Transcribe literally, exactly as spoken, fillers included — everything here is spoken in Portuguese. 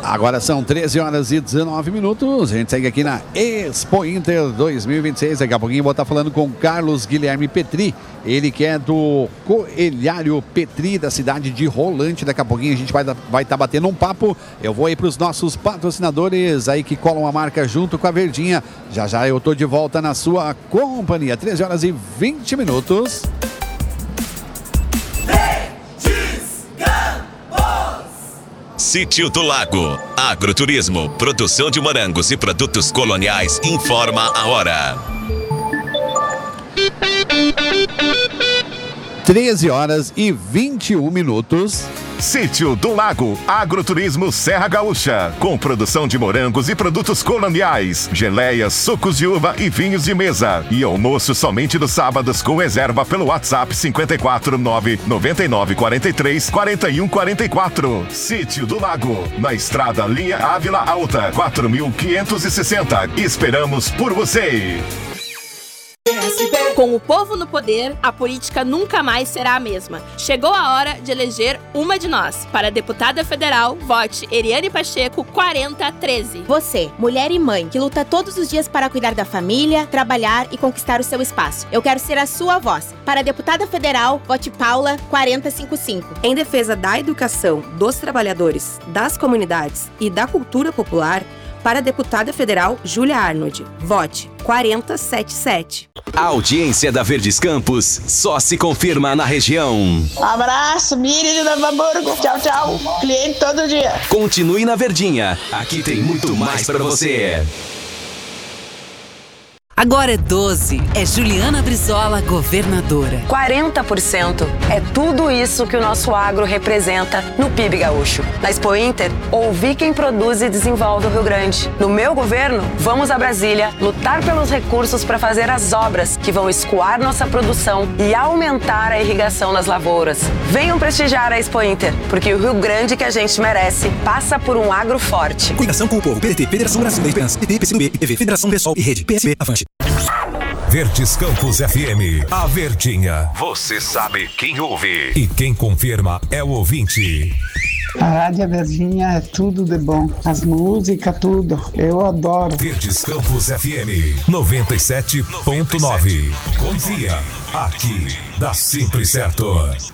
Agora são treze horas e dezenove minutos. A gente segue aqui na Expo Inter dois mil e vinte e seis. Daqui a pouquinho eu vou estar falando com Carlos Guilherme Petri. Ele que é do Coelhário Petri, da cidade de Rolante. Daqui a pouquinho a gente vai estar vai tá batendo um papo. Eu vou aí para os nossos patrocinadores aí que colam a marca junto com a Verdinha. Já já eu tô de volta na sua companhia. treze horas e vinte minutos. Sítio do Lago. Agroturismo, produção de morangos e produtos coloniais. Informa a hora. treze horas e vinte e um minutos. Sítio do Lago, Agroturismo Serra Gaúcha, com produção de morangos e produtos coloniais, geleias, sucos de uva e vinhos de mesa. E almoço somente nos sábados com reserva pelo WhatsApp cinco quatro nove nove nove quatro três quatro um quatro quatro. Sítio do Lago, na estrada Linha Ávila Alta, quatro mil quinhentos e sessenta. Esperamos por você! Com o povo no poder, a política nunca mais será a mesma. Chegou a hora de eleger uma de nós. Para deputada federal, vote Eriane Pacheco quarenta treze. Você, mulher e mãe, que luta todos os dias para cuidar da família, trabalhar e conquistar o seu espaço. Eu quero ser a sua voz. Para deputada federal, vote Paula quarenta cinquenta e cinco. Em defesa da educação, dos trabalhadores, das comunidades e da cultura popular, para a deputada federal Júlia Arnold, vote quarenta setenta e sete. A audiência da Verdes Campos só se confirma na região. Abraço, Miriam de Novo Hamburgo. Tchau, tchau. Cliente todo dia. Continue na Verdinha. Aqui tem muito mais pra você. Agora é doze. É Juliana Brizola, governadora. quarenta por cento é tudo isso que o nosso agro representa no P I B gaúcho. Na Expo Inter, ouvi quem produz e desenvolve o Rio Grande. No meu governo, vamos a Brasília lutar pelos recursos para fazer as obras que vão escoar nossa produção e aumentar a irrigação nas lavouras. Venham prestigiar a Expo Inter, porque o Rio Grande que a gente merece passa por um agro forte. Coligação com o povo. P D T, Federação Brasil da Esperança, P T, P C do B, I P V, Federação Pessoal e Rede, P S B, Avante. Verdes Campos F M, a Verdinha. Você sabe quem ouve e quem confirma é o ouvinte. A Rádio Verdinha é tudo de bom. As músicas, tudo. Eu adoro. Verdes Campos F M noventa e sete ponto nove. Confia, aqui dá sempre certo.